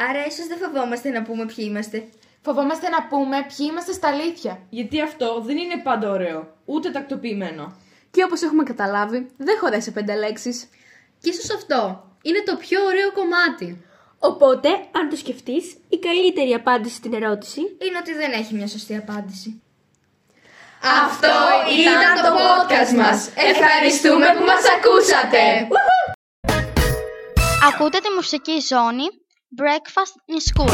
Άρα ίσως δεν φοβόμαστε να πούμε ποιοι είμαστε. Φοβόμαστε να πούμε ποιοι είμαστε στα αλήθεια. Γιατί αυτό δεν είναι πάντα ωραίο, ούτε τακτοποιημένο. Και όπως έχουμε καταλάβει, δεν χωράει σε 5 λέξεις. Και ίσως αυτό είναι το πιο ωραίο κομμάτι. Οπότε, αν το σκεφτείς, η καλύτερη απάντηση στην ερώτηση είναι ότι δεν έχει μια σωστή απάντηση. Αυτό ήταν το podcast μας. Ευχαριστούμε που μας ακούσατε. Ακούτε τη μουσική ζώνη Breakfast in School.